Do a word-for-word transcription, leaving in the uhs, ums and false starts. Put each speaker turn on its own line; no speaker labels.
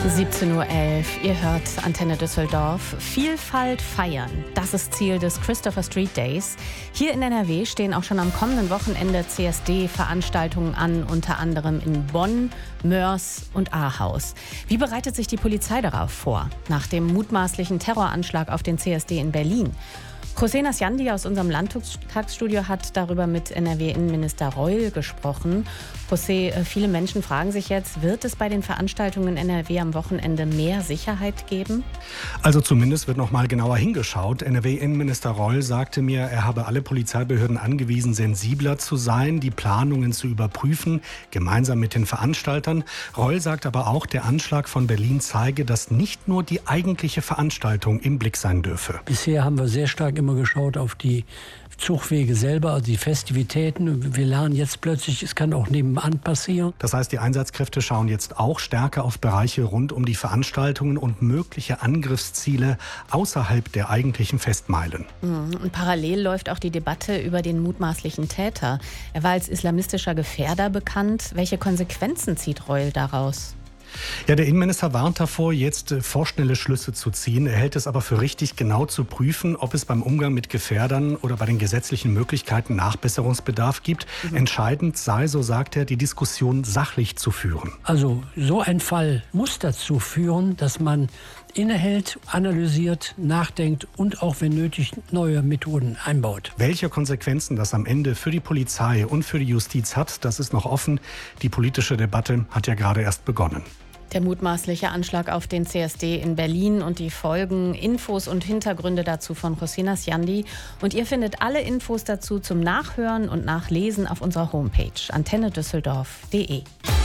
siebzehn Uhr elf, ihr hört Antenne Düsseldorf. Vielfalt feiern, das ist Ziel des Christopher Street Days. Hier in N R W stehen auch schon am kommenden Wochenende C S D-Veranstaltungen an, unter anderem in Bonn, Moers und Ahaus. Wie bereitet sich die Polizei darauf vor? Nach dem mutmaßlichen Terroranschlag auf den C S D in Berlin. José Nasciandi aus unserem Landtagsstudio hat darüber mit N R W-Innenminister Reul gesprochen. José, viele Menschen fragen sich jetzt, wird es bei den Veranstaltungen in N R W am Wochenende mehr Sicherheit geben?
Also zumindest wird noch mal genauer hingeschaut. N R W-Innenminister Reul sagte mir, er habe alle Polizeibehörden angewiesen, sensibler zu sein, die Planungen zu überprüfen, gemeinsam mit den Veranstaltern. Reul sagt aber auch, der Anschlag von Berlin zeige, dass nicht nur die eigentliche Veranstaltung im Blick sein dürfe.
Bisher haben wir sehr stark immer geschaut auf die Zugwege selber, also die Festivitäten. Wir lernen jetzt plötzlich, es kann auch nebenan passieren.
Das heißt, die Einsatzkräfte schauen jetzt auch stärker auf Bereiche rund um die Veranstaltungen und mögliche Angriffsziele außerhalb der eigentlichen Festmeilen.
Und parallel läuft auch die Debatte über den mutmaßlichen Täter. Er war als islamistischer Gefährder bekannt. Welche Konsequenzen zieht Reul daraus?
Ja, der Innenminister warnt davor, jetzt vorschnelle Schlüsse zu ziehen. Er hält es aber für richtig, genau zu prüfen, ob es beim Umgang mit Gefährdern oder bei den gesetzlichen Möglichkeiten Nachbesserungsbedarf gibt. Mhm. Entscheidend sei, so sagt er, die Diskussion sachlich zu führen.
Also so ein Fall muss dazu führen, dass man innehält, analysiert, nachdenkt und auch, wenn nötig, neue Methoden einbaut.
Welche Konsequenzen das am Ende für die Polizei und für die Justiz hat, das ist noch offen. Die politische Debatte hat ja gerade erst begonnen.
Der mutmaßliche Anschlag auf den C S D in Berlin und die Folgen, Infos und Hintergründe dazu von José Nasciandi. Und ihr findet alle Infos dazu zum Nachhören und Nachlesen auf unserer Homepage antenne düsseldorf punkt de.